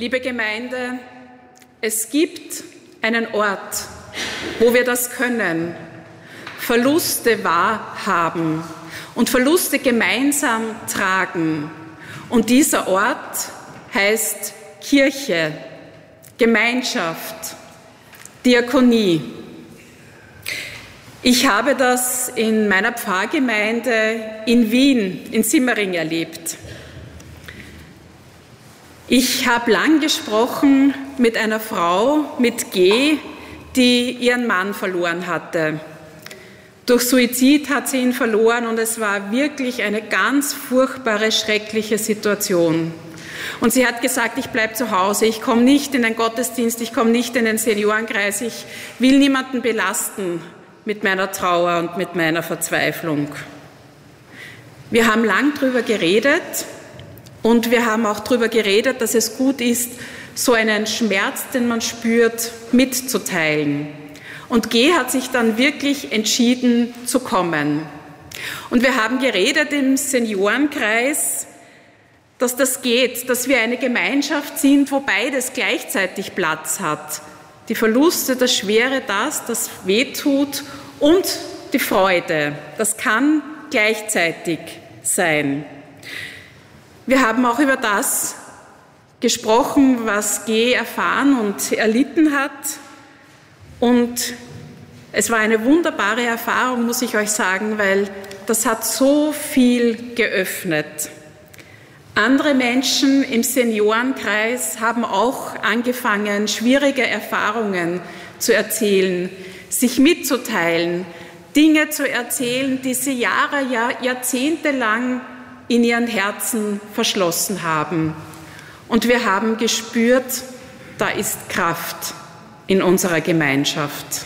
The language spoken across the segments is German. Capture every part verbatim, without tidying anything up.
Liebe Gemeinde, es gibt einen Ort, wo wir das können, Verluste wahrhaben und Verluste gemeinsam tragen. Und dieser Ort heißt Kirche, Gemeinschaft, Diakonie. Ich habe das in meiner Pfarrgemeinde in Wien, in Simmering, erlebt. Ich habe lang gesprochen mit einer Frau, mit G, die ihren Mann verloren hatte. Durch Suizid hat sie ihn verloren und es war wirklich eine ganz furchtbare, schreckliche Situation. Und sie hat gesagt, ich bleibe zu Hause, ich komme nicht in den Gottesdienst, ich komme nicht in den Seniorenkreis, ich will niemanden belasten mit meiner Trauer und mit meiner Verzweiflung. Wir haben lang darüber geredet und wir haben auch darüber geredet, dass es gut ist, so einen Schmerz, den man spürt, mitzuteilen. Und G hat sich dann wirklich entschieden zu kommen. Und wir haben geredet im Seniorenkreis, dass das geht, dass wir eine Gemeinschaft sind, wo beides gleichzeitig Platz hat. Die Verluste, das Schwere, das, das wehtut und die Freude. Das kann gleichzeitig sein. Wir haben auch über das gesprochen, was G erfahren und erlitten hat. Und es war eine wunderbare Erfahrung, muss ich euch sagen, weil das hat so viel geöffnet. Andere Menschen im Seniorenkreis haben auch angefangen, schwierige Erfahrungen zu erzählen, sich mitzuteilen, Dinge zu erzählen, die sie Jahre, Jahr, Jahrzehnte lang in ihren Herzen verschlossen haben. Und wir haben gespürt, da ist Kraft in unserer Gemeinschaft.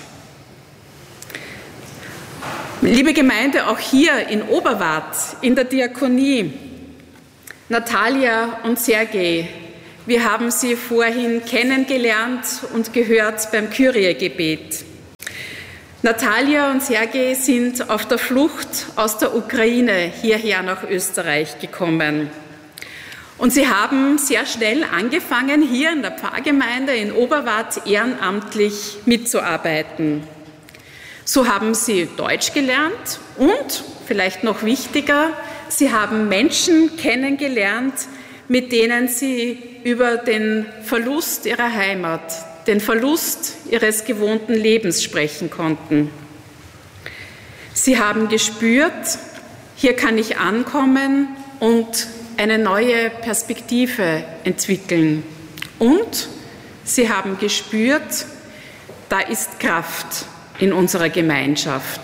Liebe Gemeinde, auch hier in Oberwart, in der Diakonie, Natalia und Sergej, wir haben sie vorhin kennengelernt und gehört beim Kyrie-Gebet. Natalia und Sergej sind auf der Flucht aus der Ukraine hierher nach Österreich gekommen. Und sie haben sehr schnell angefangen, hier in der Pfarrgemeinde in Oberwart ehrenamtlich mitzuarbeiten. So haben sie Deutsch gelernt und, vielleicht noch wichtiger, sie haben Menschen kennengelernt, mit denen sie über den Verlust ihrer Heimat, den Verlust ihres gewohnten Lebens sprechen konnten. Sie haben gespürt, hier kann ich ankommen und eine neue Perspektive entwickeln. Und sie haben gespürt, da ist Kraft in unserer Gemeinschaft.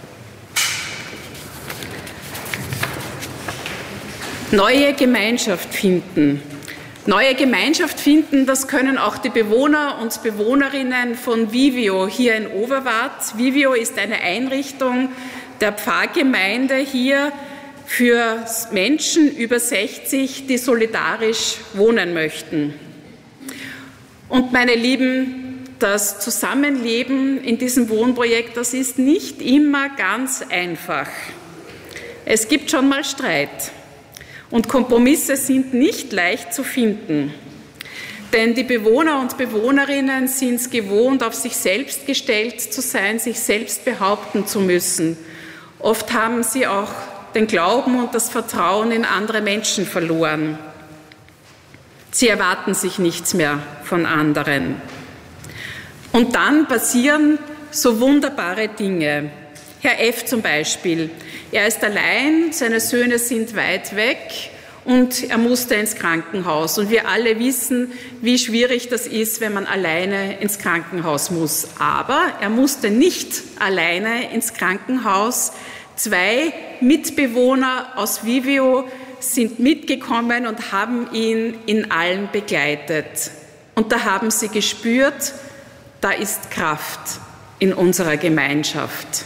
Neue Gemeinschaft finden. Neue Gemeinschaft finden, das können auch die Bewohner und Bewohnerinnen von Vivio hier in Oberwart. Vivio ist eine Einrichtung der Pfarrgemeinde hier für Menschen über sechzig, die solidarisch wohnen möchten. Und meine Lieben, das Zusammenleben in diesem Wohnprojekt, das ist nicht immer ganz einfach. Es gibt schon mal Streit. Und Kompromisse sind nicht leicht zu finden, denn die Bewohner und Bewohnerinnen sind es gewohnt, auf sich selbst gestellt zu sein, sich selbst behaupten zu müssen. Oft haben sie auch den Glauben und das Vertrauen in andere Menschen verloren. Sie erwarten sich nichts mehr von anderen. Und dann passieren so wunderbare Dinge. Herr F. zum Beispiel, er ist allein, seine Söhne sind weit weg und er musste ins Krankenhaus. Und wir alle wissen, wie schwierig das ist, wenn man alleine ins Krankenhaus muss. Aber er musste nicht alleine ins Krankenhaus. Zwei Mitbewohner aus Vivio sind mitgekommen und haben ihn in allem begleitet. Und da haben sie gespürt, da ist Kraft in unserer Gemeinschaft.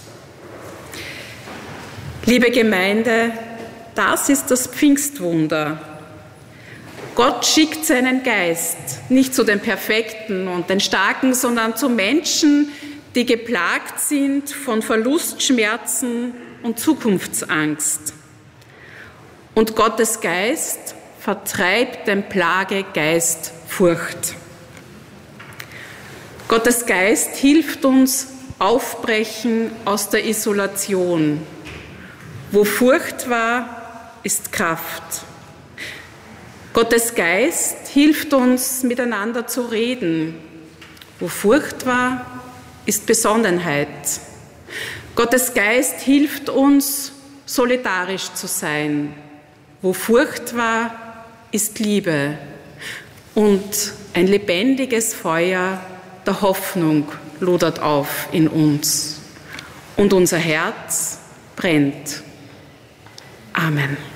Liebe Gemeinde, das ist das Pfingstwunder. Gott schickt seinen Geist nicht zu den Perfekten und den Starken, sondern zu Menschen, die geplagt sind von Verlustschmerzen und Zukunftsangst. Und Gottes Geist vertreibt den Plagegeist Furcht. Gottes Geist hilft uns aufbrechen aus der Isolation. Wo Furcht war, ist Kraft. Gottes Geist hilft uns, miteinander zu reden. Wo Furcht war, ist Besonnenheit. Gottes Geist hilft uns, solidarisch zu sein. Wo Furcht war, ist Liebe und ein lebendiges Feuer der Hoffnung lodert auf in uns und unser Herz brennt. Amen.